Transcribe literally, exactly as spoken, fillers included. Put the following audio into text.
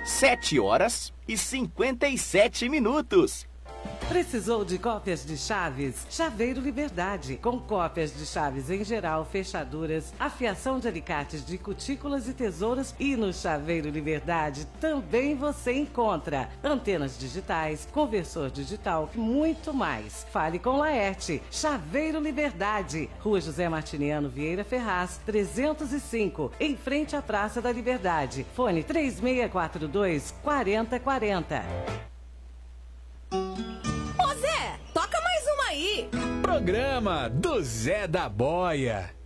sete horas e cinquenta e sete minutos. Precisou de cópias de chaves? Chaveiro Liberdade. Com cópias de chaves em geral, fechaduras, afiação de alicates de cutículas e tesouras. E no Chaveiro Liberdade também você encontra antenas digitais, conversor digital, muito mais. Fale com Laerte. Chaveiro Liberdade. Rua José Martiniano Vieira Ferraz, trezentos e cinco, em frente à Praça da Liberdade. Fone três seis quatro dois, quatro zero quatro zero. Ô Zé, toca mais uma aí. Programa do Zé da Boia.